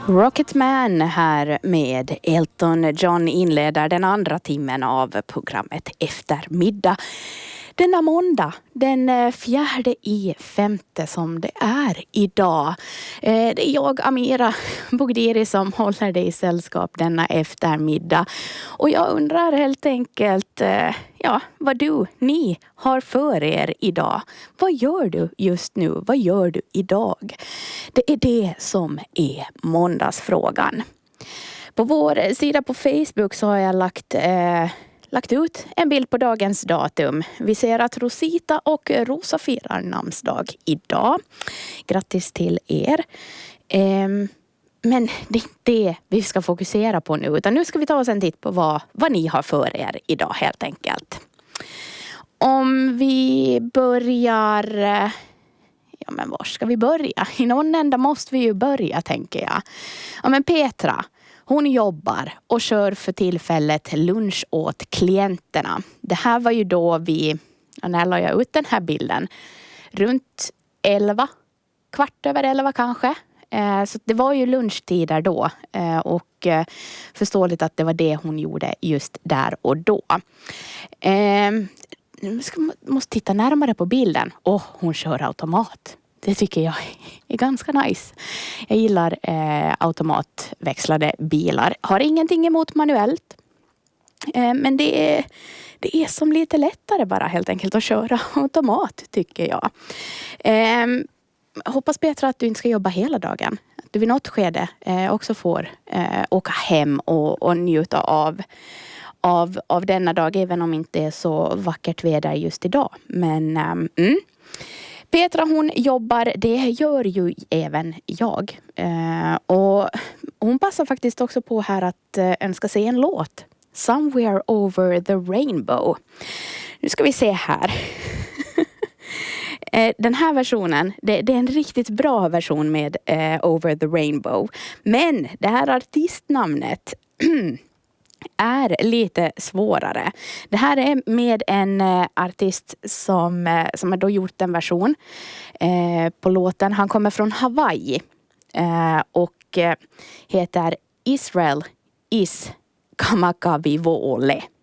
Rocketman här med Elton John inleder den andra timmen av programmet Eftermiddag. Denna måndag, den 4/5 som det är idag. Det är jag, Amira Bogdiri, som håller dig i sällskap denna eftermiddag. Och jag undrar helt enkelt vad ni har för er idag. Vad gör du just nu? Vad gör du idag? Det är det som är måndagsfrågan. På vår sida på Facebook så har jag lagt ut en bild på dagens datum. Vi ser att Rosita och Rosa firar namnsdag idag. Grattis till er. Men det är inte det vi ska fokusera på nu. Utan nu ska vi ta oss en titt på vad ni har för er idag helt enkelt. Om vi börjar... Ja, men var ska vi börja? I någon ända måste vi ju börja, tänker jag. Ja, men Petra, hon jobbar och kör för tillfället lunch åt klienterna. Det här var ju då när la jag ut den här bilden? Runt 11, 11:15 kanske. Så det var ju lunchtider då. Och förståeligt att det var det hon gjorde just där och då. Måste titta närmare på bilden. Hon kör automat. Det tycker jag är ganska nice. Jag gillar automatväxlade bilar. Har ingenting emot manuellt. Men det är som lite lättare bara helt enkelt att köra automat, tycker jag. Hoppas Petra att du inte ska jobba hela dagen. Att du vid något skede också får åka hem och njuta av denna dag, även om inte är så vackert väder just idag. Men Petra, hon jobbar, det gör ju även jag. Och hon passar faktiskt också på här att önska sig en låt. Somewhere over the rainbow. Nu ska vi se här. Den här versionen, det är en riktigt bra version med Over the Rainbow. Men det här artistnamnet är lite svårare. Det här är med en artist som har då gjort en version på låten. Han kommer från Hawaii och heter Israel Is Kamakawiwo'ole.